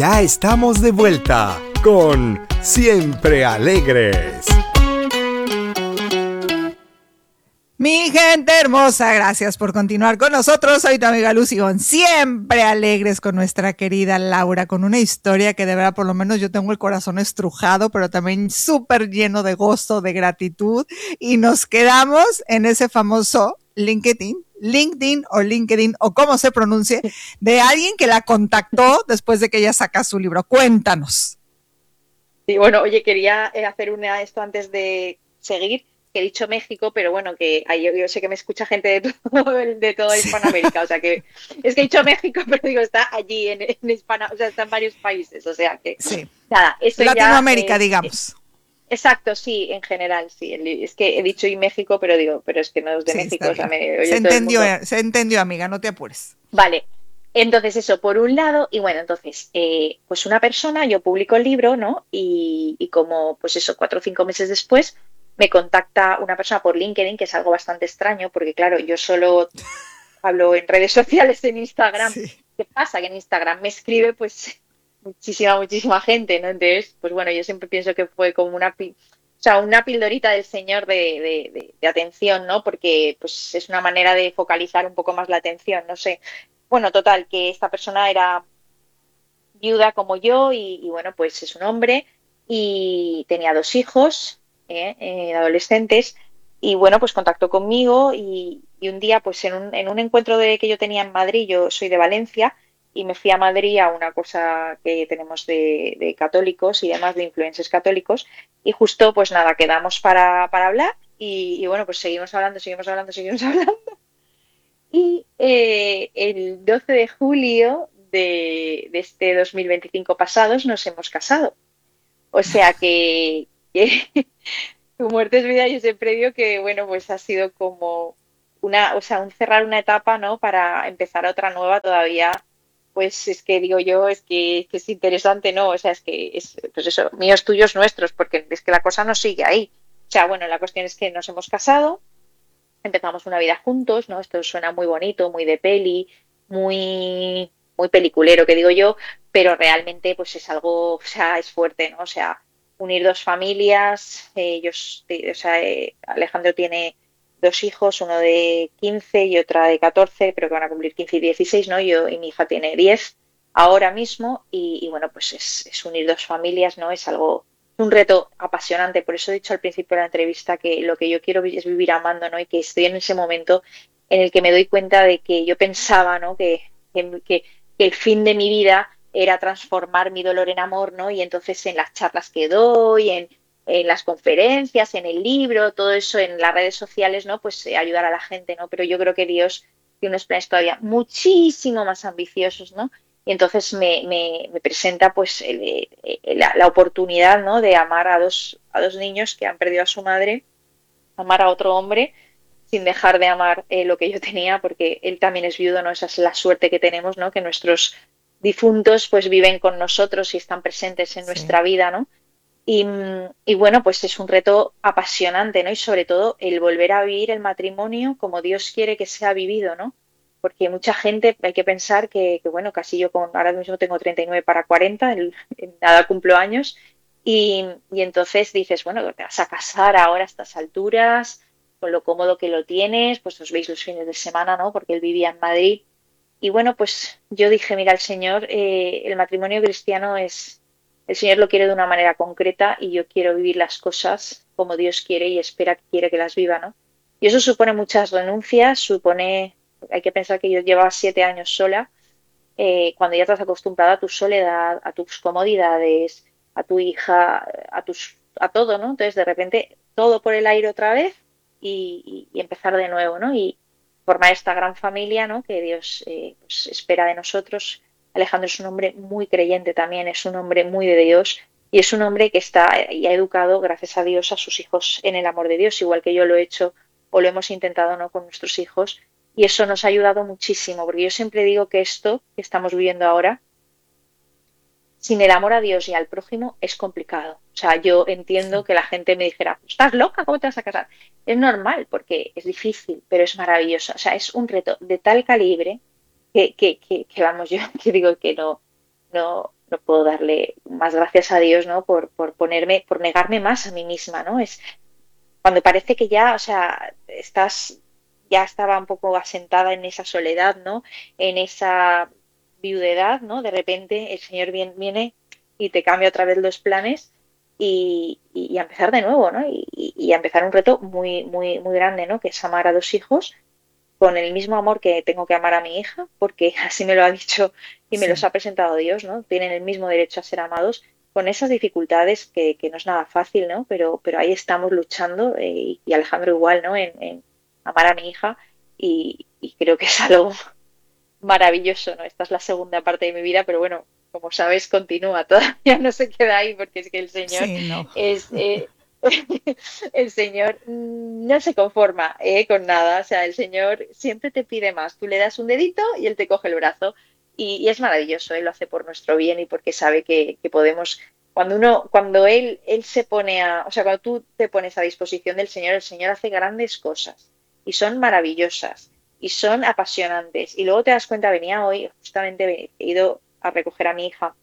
Ya estamos de vuelta con Siempre Alegres. Mi gente hermosa, gracias por continuar con nosotros. Soy tu amiga Lucy Gon, siempre alegres con nuestra querida Laura, con una historia que de verdad, por lo menos yo tengo el corazón estrujado, pero también súper lleno de gozo, de gratitud. Y nos quedamos en ese famoso LinkedIn o como se pronuncie, de alguien que la contactó después de que ella saca su libro. Cuéntanos. Sí, bueno, oye, quería hacer esto antes de seguir, que he dicho México, pero bueno, que yo sé que me escucha gente de toda Hispanoamérica, o sea que es que he dicho México, pero digo, está allí en Hispano, o sea, está en varios países, o sea que sí. Nada, eso Latinoamérica, ya digamos. Exacto, sí, en general, sí. Es que he dicho y México, pero es que no es de México, o sea, me oye todo el mundo. Se entendió, amiga, no te apures. Vale. Entonces eso, por un lado, y bueno, entonces, pues una persona, yo publico el libro, ¿no? Y como, pues eso, 4 o 5 meses después, me contacta una persona por LinkedIn, que es algo bastante extraño, porque claro, yo solo hablo en redes sociales, en Instagram. Sí. ¿Qué pasa? Que en Instagram me escribe, pues, muchísima gente, ¿no? Entonces, pues bueno, yo siempre pienso que fue como una pildorita del Señor de atención, ¿no? Porque, pues, es una manera de focalizar un poco más la atención, no sé. Bueno, total, que esta persona era viuda como yo y bueno, pues es un hombre y tenía 2 hijos, adolescentes, y bueno, pues contactó conmigo y un día, pues en un encuentro que yo tenía en Madrid, yo soy de Valencia, y me fui a Madrid a una cosa que tenemos de católicos y demás, de influencers católicos, y justo, pues nada, quedamos para hablar y bueno, pues seguimos hablando, seguimos hablando, seguimos hablando. Y el 12 de julio de este 2025 pasados nos hemos casado. O sea que tu muerte es vida. Yo siempre digo que, bueno, pues ha sido como un cerrar una etapa, ¿no? Para empezar otra nueva todavía. Pues es que digo yo, es que es interesante, ¿no? O sea, es que es, pues eso, míos, tuyos, nuestros, porque es que la cosa no sigue ahí. O sea, bueno, la cuestión es que nos hemos casado, empezamos una vida juntos, ¿no? Esto suena muy bonito, muy de peli, muy peliculero, que digo yo, pero realmente pues es algo, o sea, es fuerte, ¿no? O sea, unir 2 familias, o sea, Alejandro tiene 2 hijos, uno de 15 y otra de 14, pero que van a cumplir 15 y 16, ¿no? Yo y mi hija tiene 10 ahora mismo y bueno, pues es unir 2 familias, ¿no? Es algo un reto apasionante. Por eso he dicho al principio de la entrevista que lo que yo quiero es vivir amando, ¿no? Y que estoy en ese momento en el que me doy cuenta de que yo pensaba, ¿no? Que el fin de mi vida era transformar mi dolor en amor, ¿no? Y entonces en las charlas que doy, en las conferencias, en el libro, todo eso, en las redes sociales, ¿no? Pues ayudar a la gente, ¿no? Pero yo creo que Dios tiene unos planes todavía muchísimo más ambiciosos, ¿no? Y entonces me presenta pues la oportunidad, ¿no? De amar a dos niños que han perdido a su madre, amar a otro hombre sin dejar de amar lo que yo tenía, porque él también es viudo, ¿no? Esa es la suerte que tenemos, ¿no? Que nuestros difuntos pues viven con nosotros y están presentes en nuestra vida, ¿no? Y bueno, pues es un reto apasionante, ¿no? Y sobre todo el volver a vivir el matrimonio como Dios quiere que sea vivido, ¿no? Porque mucha gente, hay que pensar bueno, casi yo ahora mismo tengo 39 para 40, en nada cumplo años, y entonces dices, bueno, te vas a casar ahora a estas alturas, con lo cómodo que lo tienes, pues os veis los fines de semana, ¿no? Porque él vivía en Madrid. Y bueno, pues yo dije, mira, el Señor, el matrimonio cristiano el Señor lo quiere de una manera concreta y yo quiero vivir las cosas como Dios quiere y quiere que las viva, ¿no? Y eso supone muchas renuncias, hay que pensar que yo llevaba 7 años sola, cuando ya estás acostumbrada a tu soledad, a tus comodidades, a tu hija, a todo, ¿no? Entonces de repente todo por el aire otra vez y empezar de nuevo, ¿no? Y formar esta gran familia, ¿no? Que Dios pues espera de nosotros. Alejandro es un hombre muy creyente también, es un hombre muy de Dios y es un hombre que está y ha educado, gracias a Dios, a sus hijos en el amor de Dios, igual que yo lo he hecho o lo hemos intentado, ¿no? Con nuestros hijos. Y eso nos ha ayudado muchísimo, porque yo siempre digo que esto que estamos viviendo ahora, sin el amor a Dios y al prójimo, es complicado. O sea, yo entiendo que la gente me dijera, ¿estás loca? ¿Cómo te vas a casar? Es normal, porque es difícil, pero es maravilloso. O sea, es un reto de tal calibre que vamos, yo que digo que no, no puedo darle más gracias a Dios, ¿no? Por negarme más a mí misma, ¿no? Es cuando parece que ya, o sea, ya estaba un poco asentada en esa soledad, ¿no? En esa viudedad, ¿no? De repente el Señor viene y te cambia otra vez los planes y a empezar de nuevo, ¿no? Y a empezar un reto muy, muy, muy grande, ¿no? Que es amar a 2 hijos con el mismo amor que tengo que amar a mi hija, porque así me lo ha dicho y me los Sí. ha presentado Dios, ¿no? Tienen el mismo derecho a ser amados con esas dificultades que no es nada fácil, ¿no? Pero ahí estamos luchando y Alejandro igual, ¿no? En amar a mi hija y creo que es algo maravilloso, ¿no? Esta es la segunda parte de mi vida, pero bueno, como sabes, continúa, todavía no se queda ahí porque es que el Señor Sí, no. es... el Señor no se conforma con nada, o sea, el Señor siempre te pide más. Tú le das un dedito y Él te coge el brazo y es maravilloso, Él lo hace por nuestro bien y porque sabe que podemos, cuando él se pone o sea, cuando tú te pones a disposición del Señor, el Señor hace grandes cosas y son maravillosas y son apasionantes. Y luego te das cuenta, venía hoy, justamente he ido a recoger a mi hija,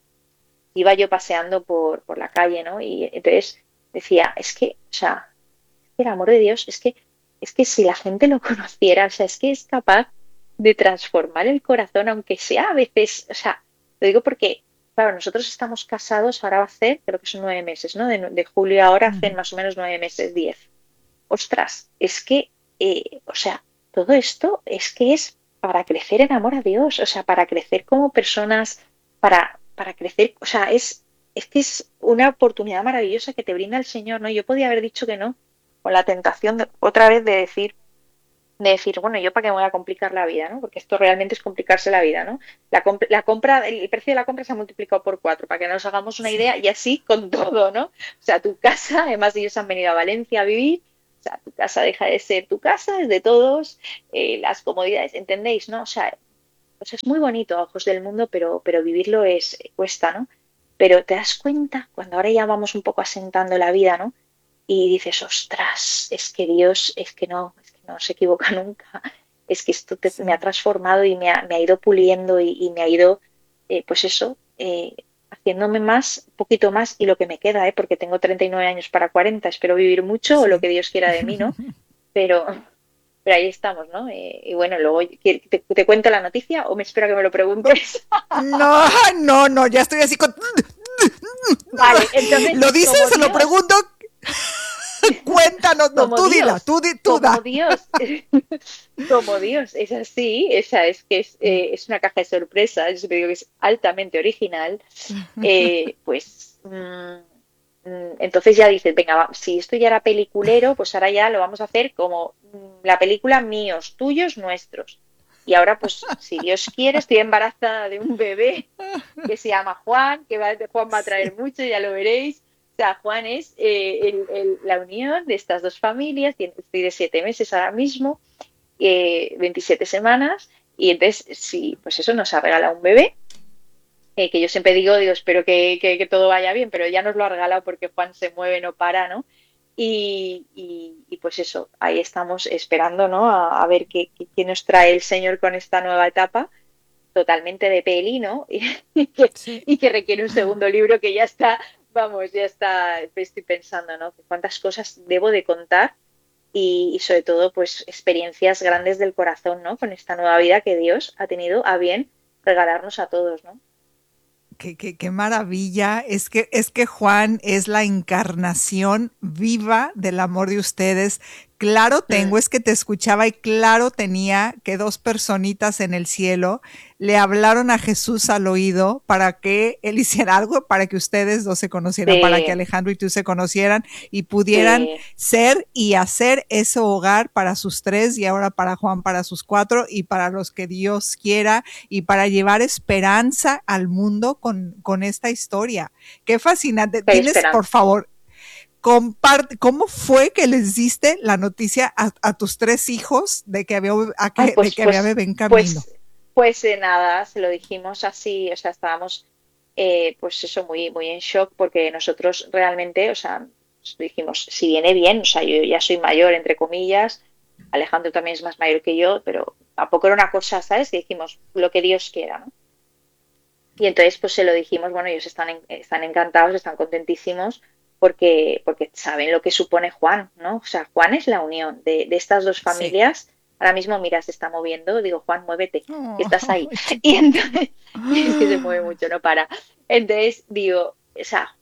iba yo paseando por la calle, ¿no? Y entonces decía, es que, o sea, el amor de Dios es que si la gente lo conociera, o sea, es que es capaz de transformar el corazón, aunque sea a veces, o sea, lo digo porque, claro, nosotros estamos casados, ahora va a hacer, creo que son 9 meses, ¿no? De julio a ahora hacen Ujú. más o menos 9 meses, 10. Ostras, es que, o sea, todo esto es que es para crecer en amor a Dios, o sea, para crecer como personas, para crecer, o sea, es que es una oportunidad maravillosa que te brinda el Señor, ¿no? Yo podía haber dicho que no, con la tentación otra vez de decir, bueno, yo para qué me voy a complicar la vida, ¿no? Porque esto realmente es complicarse la vida, ¿no? La compra, el precio de la compra se ha multiplicado por 4, para que nos hagamos una Sí. idea, y así con todo, ¿no? O sea, tu casa, además ellos han venido a Valencia a vivir, o sea, tu casa deja de ser tu casa, es de todos, las comodidades, ¿entendéis, no? O sea, pues es muy bonito a ojos del mundo, pero vivirlo cuesta, ¿no? Pero te das cuenta, cuando ahora ya vamos un poco asentando la vida, ¿no? Y dices, ostras, es que Dios, es que no se equivoca nunca, es que esto me ha Sí. transformado y me ha ido puliendo y me ha ido, pues eso, haciéndome más, un poquito más y lo que me queda, porque tengo 39 años para 40, espero vivir mucho o lo Sí. que Dios quiera de mí, ¿no? Pero, pero ahí estamos, ¿no? Y bueno, luego, ¿te cuento la noticia o me espera que me lo preguntes? No, no, no, ya estoy así con... Vale, entonces, ¿Lo dices? como ¿Se lo Dios, pregunto? Cuéntanos, no, como tú dila, Dios, tú da. como Dios, como Dios, es así, esa es que es una caja de sorpresas, yo siempre digo que es altamente original, pues entonces ya dices, venga, si esto ya era peliculero, pues ahora ya lo vamos a hacer como la película míos, tuyos, nuestros. Y ahora, pues, si Dios quiere, estoy embarazada de un bebé que se llama Juan, Juan va a traer Sí. mucho, ya lo veréis. O sea, Juan es la unión de estas dos familias, estoy de 7 meses ahora mismo, 27 semanas, y entonces, sí, pues eso nos ha regalado un bebé, que yo siempre digo, espero que todo vaya bien, pero ya nos lo ha regalado porque Juan se mueve, no para, ¿no? Y pues eso, ahí estamos esperando, ¿no? A ver qué nos trae el Señor con esta nueva etapa totalmente de peli, ¿no? Que, Sí. y que requiere un segundo libro que ya está, vamos, ya está, estoy pensando, ¿no? Cuántas cosas debo de contar y sobre todo, pues, experiencias grandes del corazón, ¿no? Con esta nueva vida que Dios ha tenido a bien regalarnos a todos, ¿no? Qué maravilla. Es que Juan es la encarnación viva del amor de ustedes. Claro Mm, tengo, es que te escuchaba y claro tenía que 2 personitas en el cielo le hablaron a Jesús al oído para que él hiciera algo, para que ustedes dos se conocieran, para que sí, Alejandro y tú se conocieran y pudieran sí, ser y hacer ese hogar para sus 3 y ahora para Juan para sus 4 y para los que Dios quiera y para llevar esperanza al mundo con esta historia. Qué fascinante. que hay Tienes, por esperanza. favor, comparte, ¿cómo fue que les diste la noticia a tus 3 hijos de que había, Ay, de que había bebé en camino? nada, se lo dijimos así, o sea, estábamos, pues eso, muy, muy en shock porque nosotros realmente, o sea, dijimos, si viene bien, o sea, yo ya soy mayor, entre comillas, Alejandro también es más mayor que yo, pero tampoco era una cosa, ¿sabes? Que dijimos, lo que Dios quiera, ¿no? Y entonces pues se lo dijimos, bueno, ellos están encantados, están contentísimos porque saben lo que supone Juan, ¿no? O sea, Juan es la unión de estas dos Sí. familias. Ahora mismo, mira, se está moviendo, digo, Juan, muévete, que estás ahí. Ay, Y chiquito. entonces, es que se mueve mucho, no para. Entonces digo, o sea,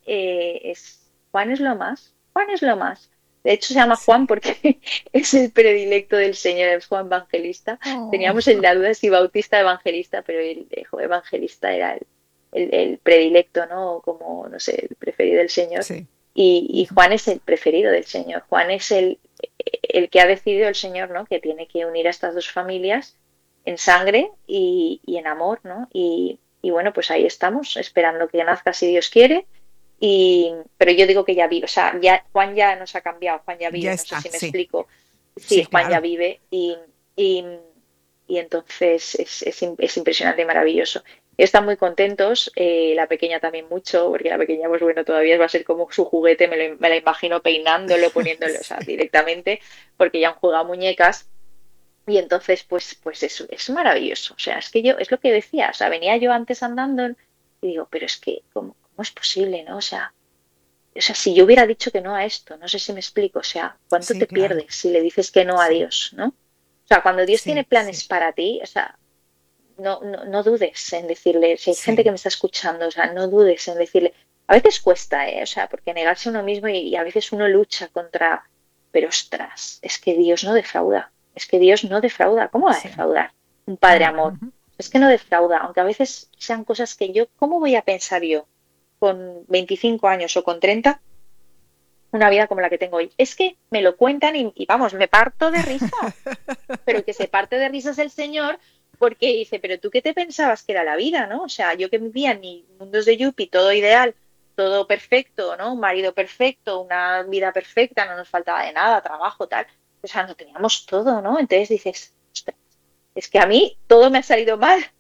Juan es lo más, Juan es lo más. De hecho, se llama Juan Sí. porque es el predilecto del Señor, es Juan Evangelista. Oh, Teníamos la duda si Bautista Evangelista, pero el Evangelista era el predilecto, ¿no? Como, no sé, el preferido del Señor. sí. Y Ujú. Juan es el preferido del Señor. Juan es el que ha decidido el Señor, ¿no? Que tiene que unir a estas dos familias en sangre y en amor, ¿no? Y bueno, pues ahí estamos, esperando que nazca si Dios quiere. Pero yo digo que ya vive, o sea, ya, Juan ya nos ha cambiado, Juan ya Ya vive, no sé está, si me sí. explico. Sí, Sí, Juan ya claro. vive y, y entonces es impresionante y maravilloso. Están muy contentos, la pequeña también mucho, porque la pequeña, pues bueno, todavía va a ser como su juguete, me la imagino peinándolo, poniéndolo, o sea, Sí, directamente, porque ya han jugado muñecas. Y entonces, pues es maravilloso. O sea, es que yo, es lo que decía, o sea, venía yo antes andando y digo, pero es que, ¿cómo es posible, no? O sea, si yo hubiera dicho que no a esto, no sé si me explico, o sea, ¿cuánto sí, te claro. pierdes si le dices que no a Sí, Dios, ¿no? O sea, cuando Dios tiene sí, sí, planes para ti, o sea, no dudes en decirle, si hay gente que sí, me está escuchando, o sea, no dudes en decirle, a veces cuesta, ¿eh? O sea, porque negarse a uno mismo y a veces uno lucha contra, pero ostras, es que Dios no defrauda, es que Dios no defrauda, ¿cómo va a sí. defraudar un padre No. amor? Ujú. Es que no defrauda, aunque a veces sean cosas que yo, ¿cómo voy a pensar yo con 25 años o con 30 una vida como la que tengo hoy? Es que me lo cuentan y vamos, me parto de risa, pero el que se parte de risas es el Señor porque dice, pero tú qué te pensabas que era la vida, ¿no? O sea, yo que vivía en mi mundos de Yuppie, todo ideal, todo perfecto, ¿no? Un marido perfecto, una vida perfecta, no nos faltaba de nada, trabajo, tal. O sea, no teníamos todo, ¿no? Entonces dices, ostras, es que a mí todo me ha salido mal